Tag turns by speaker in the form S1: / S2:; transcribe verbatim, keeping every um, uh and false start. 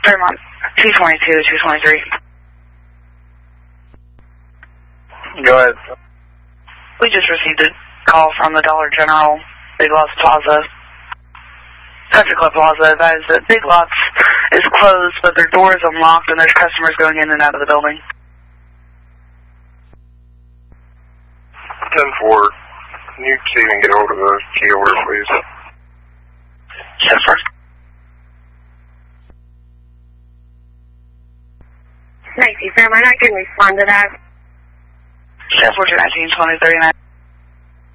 S1: Fairmont, two twenty-two, two twenty-three.
S2: Go ahead.
S1: We just received a call from the Dollar General, Big Lots Plaza, Country Club Plaza. That is that Big Lots is closed, but their door is unlocked and there's customers going in and out of the building.
S2: ten four. Can you see and get hold of the key order, please?
S1: ten four.
S3: nineteen Fairmont, I can respond to that.
S1: ten four two nineteen twenty thirty-nine.